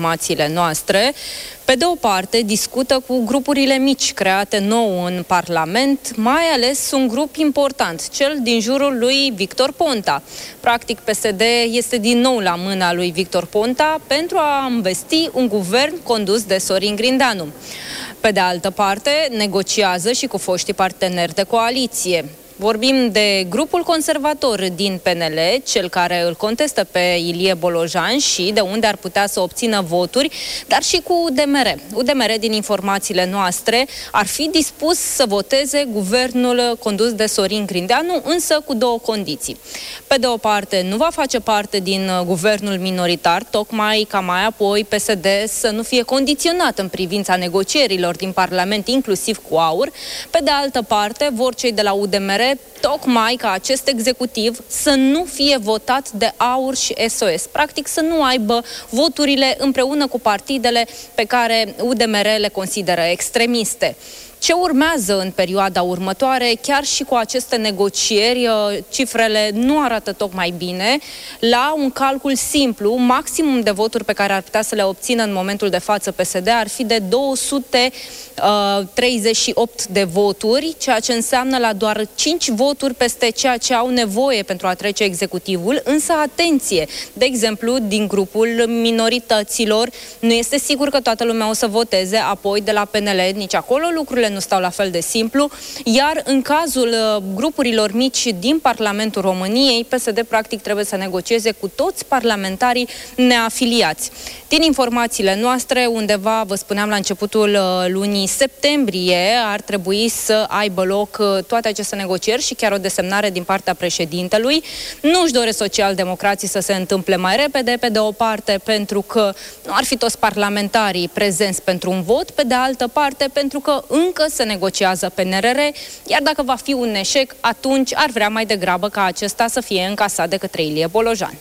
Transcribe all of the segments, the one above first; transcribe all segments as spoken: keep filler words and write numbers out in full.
informațiile noastre. Pe de o parte, discută cu grupurile mici create nou în Parlament, mai ales un grup important, cel din jurul lui Victor Ponta. Practic, P S D este din nou la mâna lui Victor Ponta pentru a învesti un guvern condus de Sorin Grindeanu. Pe de altă parte, negociază și cu foștii parteneri de coaliție. Vorbim de grupul conservator din P N L, cel care îl contestă pe Ilie Bolojan și de unde ar putea să obțină voturi, dar și cu U D M R. U D M R, din informațiile noastre, ar fi dispus să voteze guvernul condus de Sorin Grindeanu, însă cu două condiții. Pe de o parte, nu va face parte din guvernul minoritar, tocmai ca mai apoi P S D să nu fie condiționat în privința negocierilor din Parlament, inclusiv cu AUR. Pe de altă parte, vor cei de la U D M R tocmai ca acest executiv să nu fie votat de AUR și S O S. Practic să nu aibă voturile împreună cu partidele pe care U D M R le consideră extremiste. Ce urmează în perioada următoare, chiar și cu aceste negocieri, cifrele nu arată tocmai bine. La un calcul simplu, maximum de voturi pe care ar putea să le obțină în momentul de față P S D ar fi de două sute treizeci și opt de voturi, ceea ce înseamnă la doar cinci voturi peste ceea ce au nevoie pentru a trece executivul. Însă, atenție, de exemplu, din grupul minorităților, nu este sigur că toată lumea o să voteze, apoi de la P N L, nici acolo lucrurile nu stau la fel de simplu, iar în cazul uh, grupurilor mici din Parlamentul României, P S D practic trebuie să negocieze cu toți parlamentarii neafiliați. Din informațiile noastre, undeva, vă spuneam la începutul uh, lunii septembrie, ar trebui să aibă loc uh, toate aceste negocieri și chiar o desemnare din partea președintelui. Nu își doresc socialdemocrații să se întâmple mai repede, pe de o parte pentru că nu ar fi toți parlamentarii prezenți pentru un vot, pe de altă parte pentru că încă se negociază P N R R, iar dacă va fi un eșec, atunci ar vrea mai degrabă ca acesta să fie încasat de către Ilie Bolojan.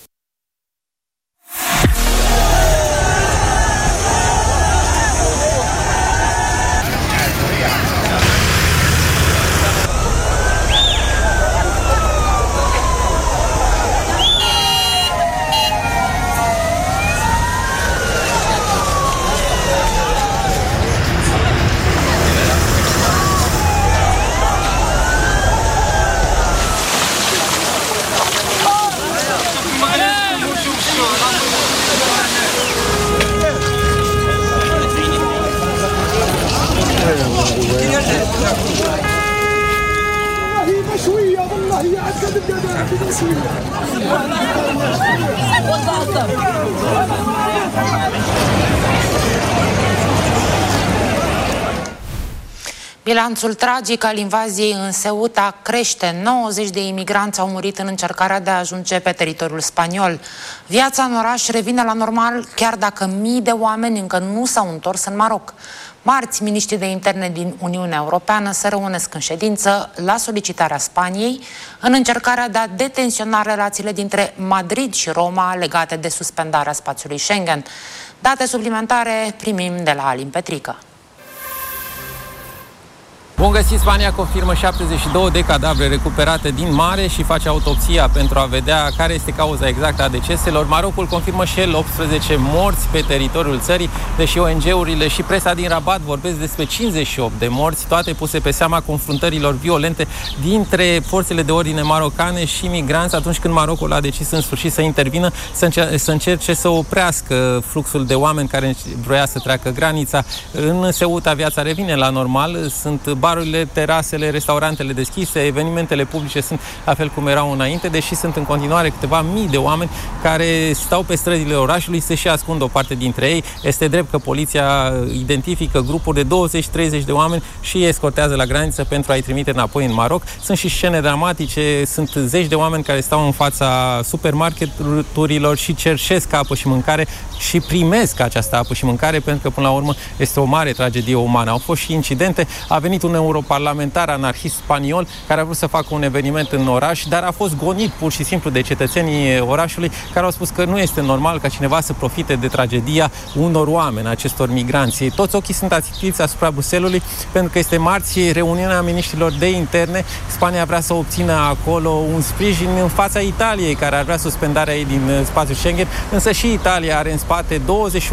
Bilanțul tragic al invaziei în Ceuta crește. nouăzeci de imigranți au murit în încercarea de a ajunge pe teritoriul spaniol. Viața în oraș revine la normal, chiar dacă mii de oameni încă nu s-au întors în Maroc. Marți, miniștrii de interne din Uniunea Europeană se reunesc în ședință la solicitarea Spaniei în încercarea de a detensiona relațiile dintre Madrid și Roma legate de suspendarea spațiului Schengen. Date suplimentare primim de la Alin Petrică. Bun găsit, Spania confirmă șaptezeci și două de cadavre recuperate din mare și face autopsia pentru a vedea care este cauza exactă a deceselor. Marocul confirmă și el optsprezece morți pe teritoriul țării, deși O N G-urile și presa din Rabat vorbesc despre cincizeci și opt de morți, toate puse pe seama confruntărilor violente dintre forțele de ordine marocane și migranți atunci când Marocul a decis în sfârșit să intervină, să, încer- să încerce să oprească fluxul de oameni care vroia să treacă granița. În Ceuta viața revine la normal, sunt barurile, terasele, restaurantele deschise, evenimentele publice sunt la fel cum erau înainte, deși sunt în continuare câteva mii de oameni care stau pe străzile orașului, se și ascund o parte dintre ei. Este drept că poliția identifică grupuri de douăzeci treizeci de oameni și îi escortează la graniță pentru a-i trimite înapoi în Maroc. Sunt și scene dramatice, sunt zeci de oameni care stau în fața supermarketurilor și cerșesc apă și mâncare și primesc această apă și mâncare, pentru că până la urmă este o mare tragedie umană. Au fost și incidente, a venit un europarlamentar anarhist spaniol care a vrut să facă un eveniment în oraș, dar a fost gonit pur și simplu de cetățenii orașului care au spus că nu este normal ca cineva să profite de tragedia unor oameni, acestor migranți. Toți ochii sunt ațipiți asupra Bruxellesului pentru că este marți reuniunea miniștrilor de interne. Spania vrea să obțină acolo un sprijin în fața Italiei, care ar vrea suspendarea ei din spațiul Schengen, însă și Italia are în spate douăzeci și